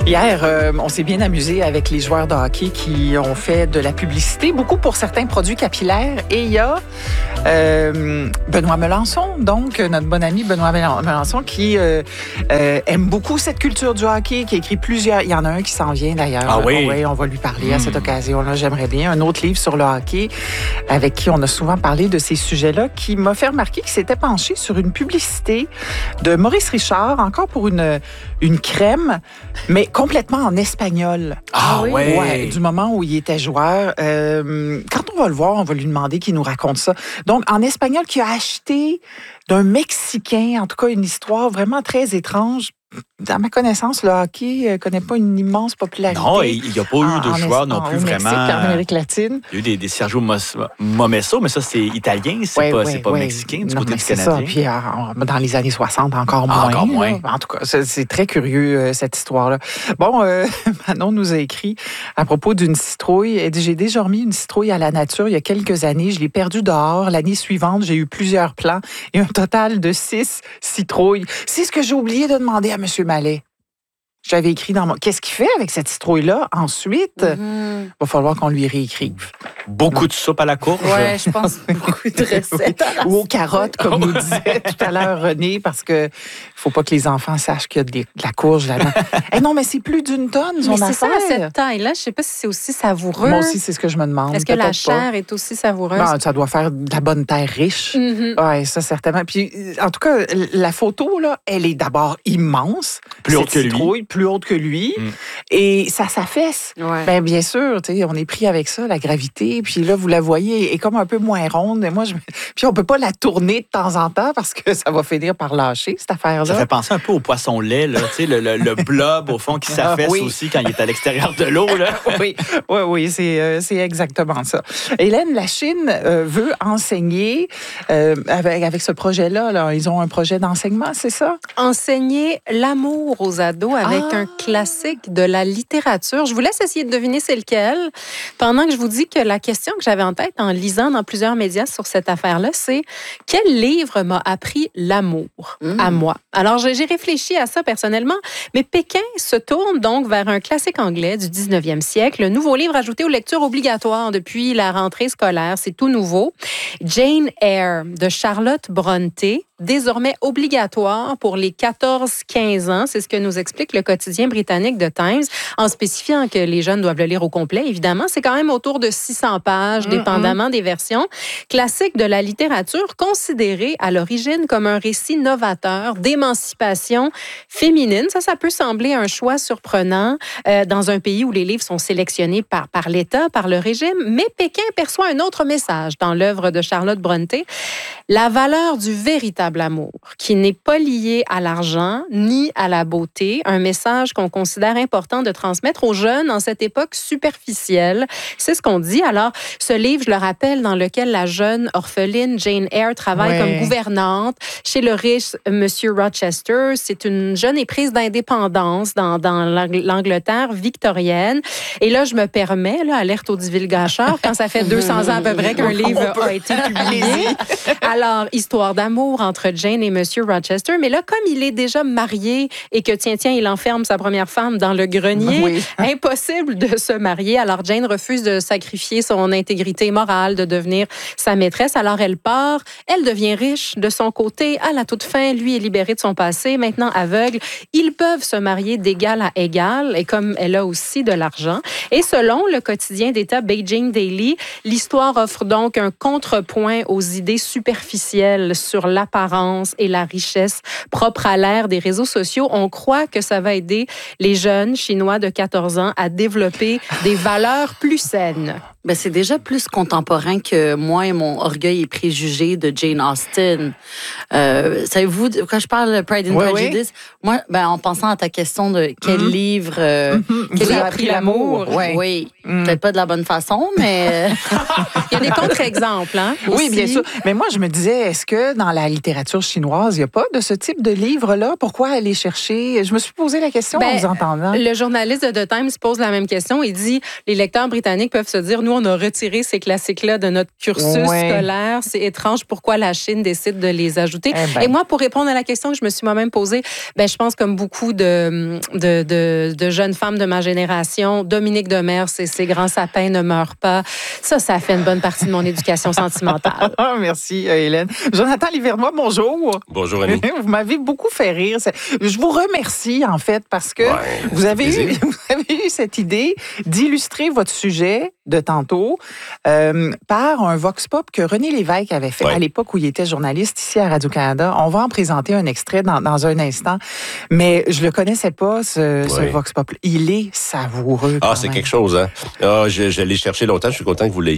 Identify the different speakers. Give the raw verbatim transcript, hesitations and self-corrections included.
Speaker 1: Hier, euh, on s'est bien amusé avec les joueurs de hockey qui ont fait de la publicité, beaucoup pour certains produits capillaires. Et il y a euh, Benoît Melançon, donc notre bon ami Benoît Melançon, qui euh, euh, aime beaucoup cette culture du hockey, qui a écrit plusieurs... Il y en a un qui s'en vient d'ailleurs.
Speaker 2: Ah oui?
Speaker 1: Oui, on va lui parler mmh. à cette occasion-là. J'aimerais bien. Un autre livre sur le hockey, avec qui on a souvent parlé de ces sujets-là, qui m'a fait remarquer qu'il s'était penché sur une publicité de Maurice Richard, encore pour une, une crème, mais complètement en espagnol.
Speaker 2: Ah oui?
Speaker 1: Ouais. ouais, du moment où il était joueur. Euh, quand on va le voir, on va lui demander qu'il nous raconte ça. Donc, en espagnol, qu'il a acheté d'un Mexicain, en tout cas, une histoire vraiment très étrange. À ma connaissance, le hockey ne connaît pas une immense popularité.
Speaker 2: Non, il n'y a pas eu de joueurs non plus
Speaker 1: en
Speaker 2: vraiment.
Speaker 1: Mexique, en Amérique latine.
Speaker 2: Il y a eu des, des Sergio Momesso, mais ça, c'est italien, c'est
Speaker 1: ouais,
Speaker 2: pas,
Speaker 1: ouais,
Speaker 2: c'est pas
Speaker 1: ouais.
Speaker 2: mexicain du
Speaker 1: non,
Speaker 2: côté
Speaker 1: mais
Speaker 2: du
Speaker 1: c'est
Speaker 2: Canadien.
Speaker 1: Ça. Puis euh, dans les années soixante, encore moins.
Speaker 2: Encore moins.
Speaker 1: En tout cas, c'est, c'est très curieux, euh, cette histoire-là. Bon, euh, Manon nous a écrit à propos d'une citrouille. Elle dit, j'ai déjà remis une citrouille à la nature il y a quelques années. Je l'ai perdue dehors. L'année suivante, j'ai eu plusieurs plans et un total de six citrouilles. C'est ce que j'ai oublié de demander à M. Mallet. J'avais écrit dans mon... Qu'est-ce qu'il fait avec cette citrouille-là? Ensuite, il mm-hmm. va falloir qu'on lui réécrive.
Speaker 2: Beaucoup non. de soupe à la courge?
Speaker 3: Oui, je pense beaucoup de recettes.
Speaker 1: Ou aux carottes, comme nous disait tout à l'heure René, parce que faut pas que les enfants sachent qu'il y a de, des, de la courge là-dedans. hey, non, mais c'est plus d'une tonne, son
Speaker 3: mais
Speaker 1: affaire.
Speaker 3: C'est ça, à cette taille-là. Je sais pas si c'est aussi savoureux.
Speaker 1: Moi aussi, c'est ce que je me demande.
Speaker 3: Est-ce que
Speaker 1: Peut-être
Speaker 3: la chair
Speaker 1: pas.
Speaker 3: est aussi savoureuse?
Speaker 1: Non, ça doit faire de la bonne terre riche.
Speaker 3: Mm-hmm.
Speaker 1: Oui, ça, certainement. Puis, en tout cas, la photo, là, elle est d'abord immense.
Speaker 2: Plus haute que
Speaker 1: citrouille,
Speaker 2: lui.
Speaker 1: Plus haute que lui.
Speaker 2: Mm.
Speaker 1: Et ça s'affaisse.
Speaker 3: Ouais.
Speaker 1: Bien, bien sûr, on est pris avec ça, la gravité. Puis là, vous la voyez, elle est comme un peu moins ronde. Et moi, je... Puis on peut pas la tourner de temps en temps parce que ça va finir par lâcher, cette affaire-là.
Speaker 2: Ça fait penser un peu au poisson lait, là, le, le, le blob, au fond, qui s'affaisse ah, oui. aussi quand il est à l'extérieur de l'eau. Là.
Speaker 1: oui, oui, oui, c'est, euh, c'est exactement ça. Hélène, la Chine euh, veut enseigner euh, avec, avec ce projet-là. Là, ils ont un projet d'enseignement, c'est ça?
Speaker 3: Enseigner l'amour aux ados avec ah. un classique de la littérature. Je vous laisse essayer de deviner c'est lequel. Pendant que je vous dis que la question que j'avais en tête en lisant dans plusieurs médias sur cette affaire-là, c'est quel livre m'a appris l'amour mmh. à moi? Alors, j'ai réfléchi à ça personnellement, mais Pékin se tourne donc vers un classique anglais du dix-neuvième siècle, le nouveau livre ajouté aux lectures obligatoires depuis la rentrée scolaire. C'est tout nouveau. Jane Eyre de Charlotte Brontë, désormais obligatoire pour les quatorze quinze ans. C'est ce que nous explique le quotidien britannique The Times, en spécifiant que les jeunes doivent le lire au complet. Évidemment, c'est quand même autour de six cents pages, mm-hmm. dépendamment des versions. Classique de la littérature, considéré à l'origine comme un récit novateur d'émancipation féminine. Ça, ça peut sembler un choix surprenant euh, dans un pays où les livres sont sélectionnés par, par l'État, par le régime. Mais Pékin perçoit un autre message dans l'œuvre de Charlotte Brontë. La valeur du véritable amour, qui n'est pas lié à l'argent ni à la beauté, un message qu'on considère important de transmettre aux jeunes en cette époque superficielle. C'est ce qu'on dit. Alors, ce livre, je le rappelle, dans lequel la jeune orpheline Jane Eyre travaille ouais. comme gouvernante chez le riche Monsieur Rochester. C'est une jeune éprise d'indépendance dans, dans l'Angleterre victorienne. Et là, je me permets, là, alerte aux divulgateurs, quand ça fait deux cents ans à peu près qu'un livre a été publié. Alors, histoire d'amour entre Jane et Monsieur Rochester. Mais là, comme il est déjà marié et que, tiens, tiens, il enferme sa première femme dans le grenier, oui. impossible de se marier. Alors, Jane refuse de sacrifier son intégrité morale, de devenir sa maîtresse. Alors, elle part. Elle devient riche de son côté. À la toute fin, lui est libéré de son passé. Maintenant aveugle. Ils peuvent se marier d'égal à égal. Et comme elle a aussi de l'argent. Et selon le quotidien d'État Beijing Daily, l'histoire offre donc un contrepoint aux idées superficielles sur l'apparence et la richesse propre à l'ère des réseaux sociaux. On croit que ça va aider les jeunes Chinois de quatorze ans à développer des valeurs plus saines.
Speaker 4: Ben, c'est déjà plus contemporain que moi et mon orgueil et préjugés de Jane Austen. Euh, savez-vous, quand je parle de Pride and oui, Prejudice, oui. moi, ben, en pensant à ta question de quel mm-hmm. livre, euh,
Speaker 1: mm-hmm.
Speaker 4: quel
Speaker 1: Vous a appris l'amour,
Speaker 4: oui, oui. Mm. Peut-être pas de la bonne façon, mais
Speaker 3: il y a des contre-exemples, hein.
Speaker 1: Oui, bien sûr. Mais moi, je me disais, est-ce que dans la littérature chinoise, il n'y a pas de ce type de livre-là? Pourquoi aller chercher? Je me suis posé la question ben, en vous entendant.
Speaker 3: Le journaliste de The Times pose la même question. Il dit, les lecteurs britanniques peuvent se dire, nous, on a retiré ces classiques-là de notre cursus
Speaker 1: ouais.
Speaker 3: scolaire. C'est étrange pourquoi la Chine décide de les ajouter.
Speaker 1: Eh ben.
Speaker 3: Et moi, pour répondre à la question que je me suis moi-même posée, ben, je pense comme beaucoup de, de, de, de jeunes femmes de ma génération, Dominique Demers et ses grands sapins ne meurent pas. Ça, ça fait une bonne partie de mon éducation sentimentale.
Speaker 1: Merci, Hélène. Jonathan Livernois, bonjour.
Speaker 5: Bonjour, Annie.
Speaker 1: Vous m'avez beaucoup fait rire. Je vous remercie, en fait, parce que
Speaker 5: ouais,
Speaker 1: vous, avez eu,
Speaker 5: plaisir.
Speaker 1: vous avez eu cette idée d'illustrer votre sujet de tantôt euh, par un vox pop que René Lévesque avait fait
Speaker 5: ouais.
Speaker 1: à l'époque où il était journaliste ici à Radio-Canada. On va en présenter un extrait dans, dans un instant, mais je le connaissais pas, ce, ouais. ce vox pop. Il est savoureux.
Speaker 5: Ah, c'est
Speaker 1: même.
Speaker 5: quelque chose, hein? Ah, je, je l'ai cherché longtemps. Je suis content que vous l'ayez.